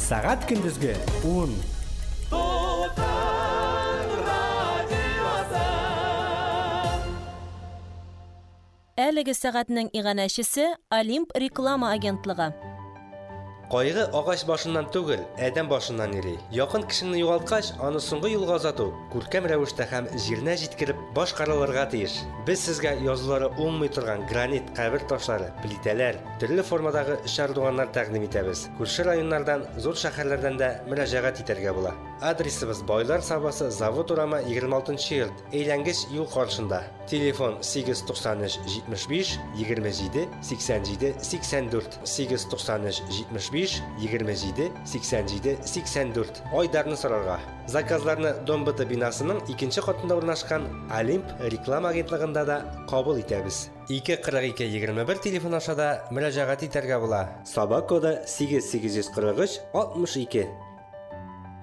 Сағат күндізгі 10. Әлеге сәгатьнең иганәчесе Олимп реклама агентлыгы. Кайгы агач башыннан түгел, әдәм башыннан йөри. Якын кешене югалткач, аны соңгы юлга озату күркәм рәвештә һәм җиренә җиткереп башкарылырга тиеш. Без сезгә язулары уңмый торган гранит кабер ташлары, плитәләр, төрле формадагы шардуганнар тәкъдим итәбез. Күрше районнардан, зур шәһәрләрдән дә мөрәҗәгать итәргә була. Адресыбыз Байлар Сабасы, завод урамы 26-нчы йорт, әйләнгеч юл каршында. Телефон 893 75 27 87 84 893 75 27 87 84. Айдарны сорарга. Заказларны Домбыты бинасының 2-нче катында урнашкан Олимп реклама агентлыгында да кабул итәбез. 242-21 телефон аша да мөрәҗәгать итәргә була. Саба коды 8843 62.